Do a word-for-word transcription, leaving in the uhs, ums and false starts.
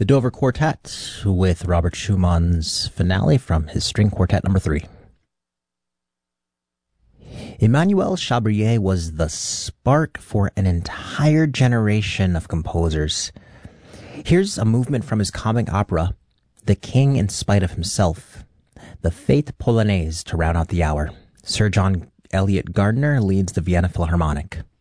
The Dover Quartet with Robert Schumann's finale from his string quartet number three. Emmanuel Chabrier was the spark for an entire generation of composers. Here's a movement from his comic opera, The King in Spite of Himself, the Fête Polonaise to round out the hour. Sir John Eliot Gardiner leads the Vienna Philharmonic.